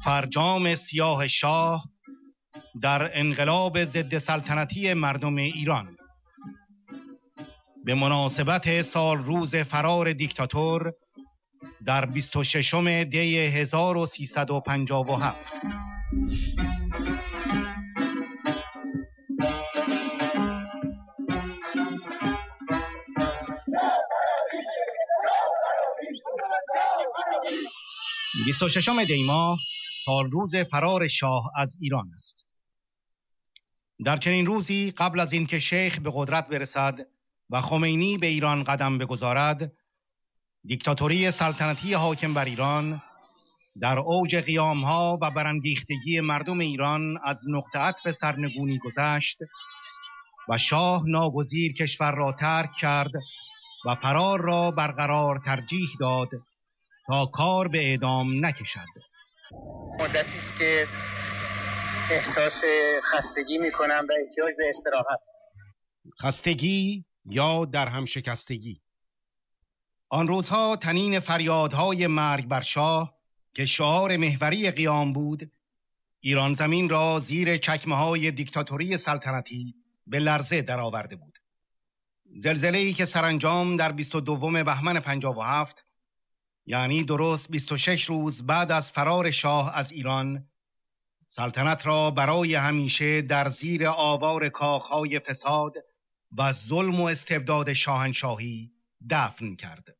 فرجام سیاه شاه در انقلاب ضد سلطنتی مردم ایران به مناسبت سال روز فرار دیکتاتور در 26 دی 1357. ششم دی ماه سال روز فرار شاه از ایران است. در چنین روزی قبل از اینکه شیخ به قدرت برسد و خمینی به ایران قدم بگذارد، دیکتاتوری سلطنتی حاکم بر ایران در اوج قیامها و برانگیختگی مردم ایران از نقطه عطف سرنگونی گذشت و شاه ناگزیر کشور را ترک کرد و فرار را برقرار ترجیح داد تا کار به اعدام نکشد. مدتی است که احساس خستگی می‌کنم و احتیاج به استراحت. خستگی یا در هم شکستگی. آن روزها تنین فریادهای مرگ بر شاه که شعار محوری قیام بود، ایران زمین را زیر چکمه‌های دیکتاتوری سلطنتی به لرزه درآورده بود. زلزله‌ای که سرانجام در 22 بهمن 57، یعنی درست 26 روز بعد از فرار شاه از ایران، سلطنت را برای همیشه در زیر آوار کاخهای فساد و ظلم و استبداد شاهنشاهی دفن کرد.